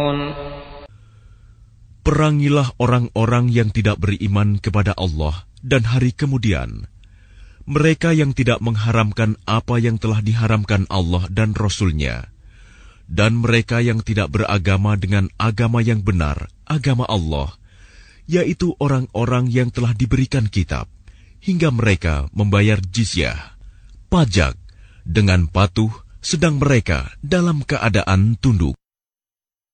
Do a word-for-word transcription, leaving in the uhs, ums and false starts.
Perangilah orang-orang yang tidak beriman kepada Allah dan hari kemudian. Mereka yang tidak mengharamkan apa yang telah diharamkan Allah dan Rasul-Nya. Dan mereka yang tidak beragama dengan agama yang benar, agama Allah, yaitu orang-orang yang telah diberikan kitab, hingga mereka membayar jizyah, pajak, dengan patuh, sedang mereka dalam keadaan tunduk.